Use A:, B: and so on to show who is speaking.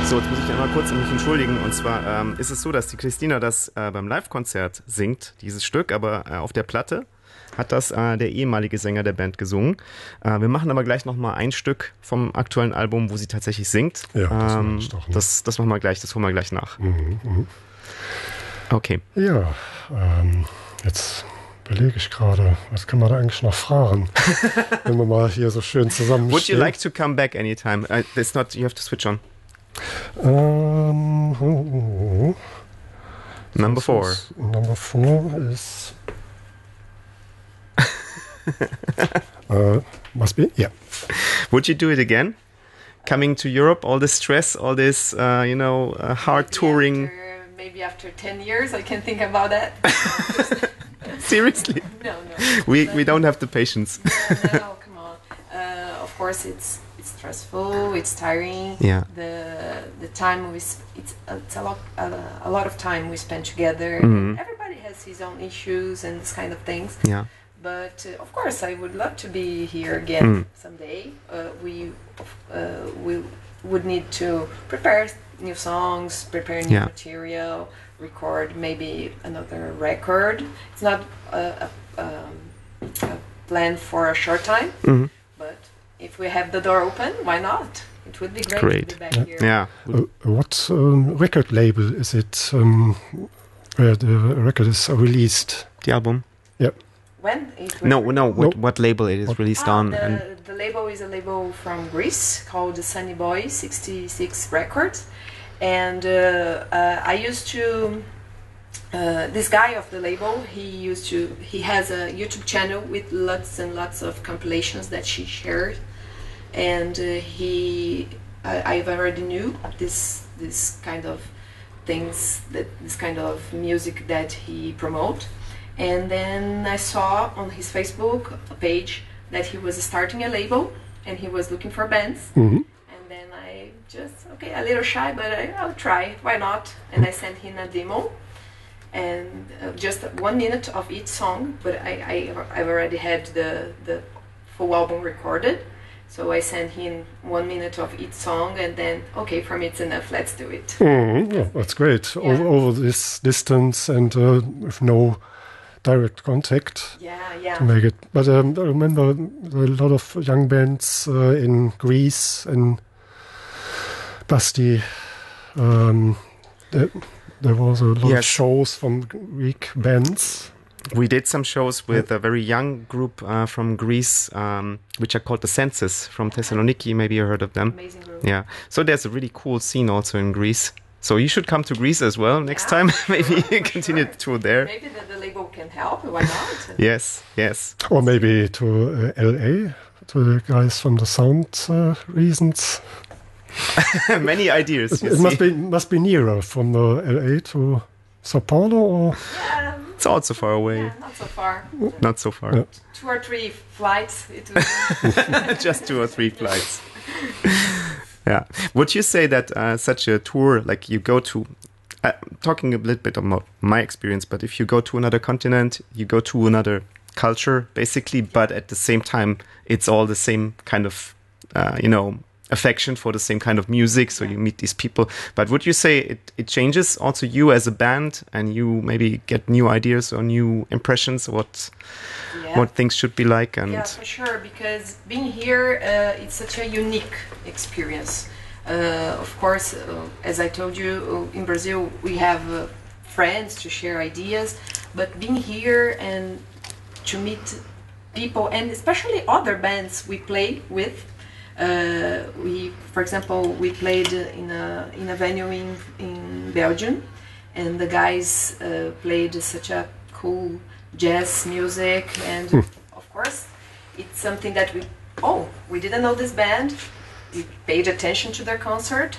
A: So, jetzt muss ich einmal kurz mich entschuldigen. Und zwar ist es so, dass die Christina das beim Live-Konzert singt, dieses Stück, aber auf der Platte hat das der ehemalige Sänger der Band gesungen. Wir machen aber gleich nochmal ein Stück vom aktuellen Album, wo sie tatsächlich singt.
B: Ja, das doch, ne?
A: Das machen wir gleich, das holen wir gleich nach. Okay.
B: Ja, jetzt überlege ich gerade, was kann man da eigentlich noch fragen, wenn wir mal hier so schön zusammenstehen.
A: Would you like to come back anytime? It's not, you have to switch on. Number 4.
B: Number 4 is... must be, yeah.
A: Would you do it again? Coming to Europe, all this stress, all this, hard touring.
C: Maybe after 10 years, I can think about that.
A: Seriously?
C: No.
A: We don't have the patience.
C: No, come on. Of course, it's stressful. It's tiring.
A: Yeah.
C: The time it's a lot of time we spend together.
A: Mm-hmm.
C: Everybody has his own issues and this kind of things.
A: Yeah.
C: But of course, I would love to be here again someday. We would need to prepare new songs, prepare new material, record maybe another record. It's not a plan for a short time, but if we have the door open, why not? It would be great to be back here.
B: Yeah. What record label is it where the record is released?
A: The album?
B: Yeah.
C: When?
A: What label it is released on?
C: The label is a label from Greece called Sunny Boy 66 Records. And I used to... this guy of the label, he has a YouTube channel with lots and lots of compilations that she shared. And I've already knew this kind of things, this kind of music that he promote. And then I saw on his Facebook page that he was starting a label and he was looking for bands. And then I just, a little shy, but I'll try, why not? And I sent him a demo and just 1 minute of each song, but I've already had the full album recorded. So I sent him 1 minute of each song and then, for me it's enough, let's do it.
B: Yeah, that's great. Yeah. Over this distance and with no direct contact to make it. But I remember a lot of young bands in Greece and Basti. There was a lot of shows from Greek bands.
A: We did some shows with a very young group from Greece, which are called the Senses from Thessaloniki. Maybe you heard of them.
C: Amazing group.
A: Yeah. So there's a really cool scene also in Greece. So you should come to Greece as well next time. Maybe continue the tour there.
C: Maybe the label can help. Why not?
A: Yes.
B: Or maybe to LA, to the guys from the Sound Reasons.
A: Many ideas.
B: It must be nearer from LA to Sao Paulo, or
A: it's also far away.
C: Yeah, not so far.
A: Not so far.
B: Yeah.
C: 2 or 3 flights. It would
A: just 2 or 3 flights. Yeah. Would you say that such a tour, like you go to, talking a little bit about my experience, but if you go to another continent, you go to another culture, basically, but at the same time, it's all the same kind of, affection for the same kind of music, so you meet these people. But would you say it changes also you as a band, and you maybe get new ideas or new impressions what things should be like? And
C: yeah, for sure, because being here, it's such a unique experience. Of course, as I told you, in Brazil we have friends to share ideas, but being here and to meet people, and especially other bands we play with. For example, we played in a venue in Belgium, and the guys played such a cool jazz music, and of course, it's something that we didn't know this band. We paid attention to their concert,